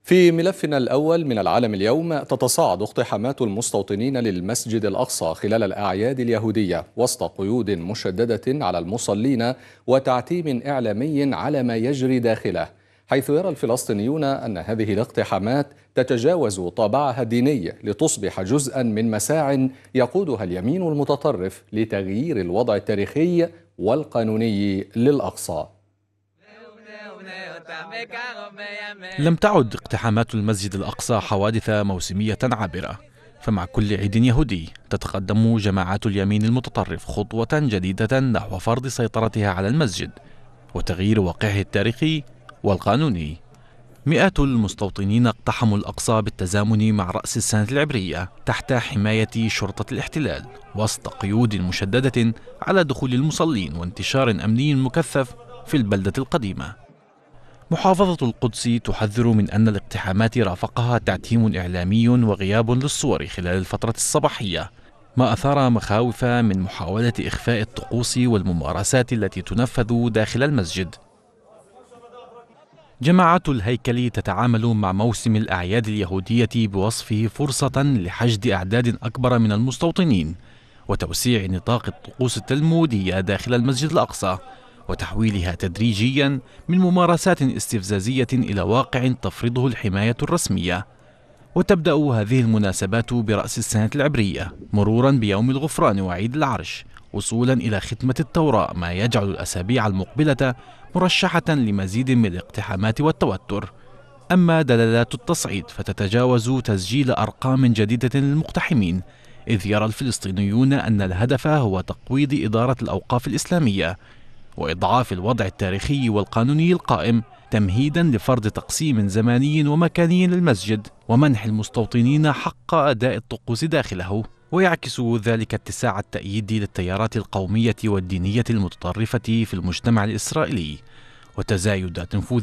في ملفنا الأول من العالم اليوم، تتصاعد اقتحامات المستوطنين للمسجد الأقصى خلال الأعياد اليهودية وسط قيود مشددة على المصلين وتعتيم إعلامي على ما يجري داخله، حيث يرى الفلسطينيون أن هذه الاقتحامات تتجاوز طابعها الديني لتصبح جزءا من مساع يقودها اليمين المتطرف لتغيير الوضع التاريخي والقانوني للأقصى. لم تعد اقتحامات المسجد الأقصى حوادث موسمية عابرة، فمع كل عيد يهودي تتقدم جماعات اليمين المتطرف خطوة جديدة نحو فرض سيطرتها على المسجد وتغيير واقعه التاريخي والقانوني. مئات المستوطنين اقتحموا الأقصى بالتزامن مع رأس السنة العبرية تحت حماية شرطة الاحتلال وسط قيود مشددة على دخول المصلين وانتشار أمني مكثف في البلدة القديمة. محافظة القدس تحذر من أن الاقتحامات رافقها تعتيم إعلامي وغياب للصور خلال الفترة الصباحية، ما أثار مخاوف من محاولة إخفاء الطقوس والممارسات التي تنفذ داخل المسجد. جماعة الهيكل تتعامل مع موسم الأعياد اليهودية بوصفه فرصة لحشد أعداد أكبر من المستوطنين وتوسيع نطاق الطقوس التلمودية داخل المسجد الأقصى وتحويلها تدريجيا من ممارسات استفزازية إلى واقع تفرضه الحماية الرسمية. وتبدأ هذه المناسبات برأس السنة العبرية مرورا بيوم الغفران وعيد العرش وصولا إلى ختمة التوراة، ما يجعل الأسابيع المقبلة مرشحة لمزيد من الاقتحامات والتوتر. أما دلالات التصعيد فتتجاوز تسجيل أرقام جديدة للمقتحمين، إذ يرى الفلسطينيون أن الهدف هو تقويض إدارة الأوقاف الإسلامية وإضعاف الوضع التاريخي والقانوني القائم، تمهيدا لفرض تقسيم زماني ومكاني للمسجد ومنح المستوطنين حق أداء الطقوس داخله. ويعكس ذلك اتساع التأييد للتيارات القومية والدينية المتطرفة في المجتمع الإسرائيلي وتزايد تنفوذ